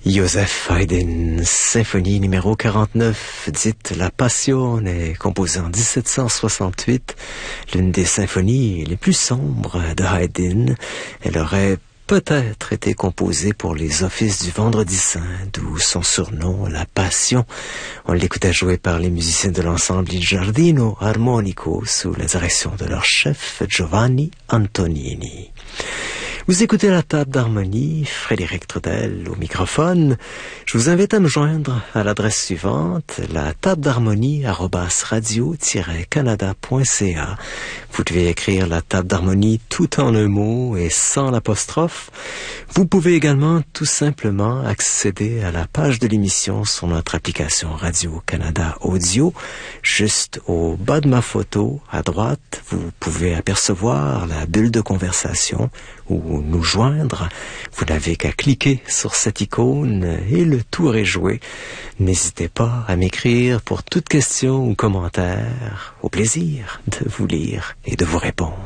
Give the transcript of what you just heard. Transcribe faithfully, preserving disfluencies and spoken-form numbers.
Joseph Haydn, symphonie numéro quarante-neuf, dite La Passione, composée en dix-sept cent soixante-huit, l'une des symphonies les plus sombres de Haydn. Elle aurait peut-être été composée pour les offices du Vendredi Saint, d'où son surnom, La Passion. On l'écoutait jouer par les musiciens de l'ensemble Il Giardino Armonico sous la direction de leur chef Giovanni Antonini. Vous écoutez la table d'harmonie, Frédéric Trudel au microphone. Je vous invite à me joindre à l'adresse suivante, la table d'harmonie arobase radio tiret canada point c a. Vous devez écrire la table d'harmonie tout en un mot et sans l'apostrophe. Vous pouvez également tout simplement accéder à la page de l'émission sur notre application Radio-Canada Audio. Juste au bas de ma photo, à droite, vous pouvez apercevoir la bulle de conversation ou nous joindre. Vous n'avez qu'à cliquer sur cette icône et le tour est joué. N'hésitez pas à m'écrire pour toute question ou commentaire. Au plaisir de vous lire et de vous répondre.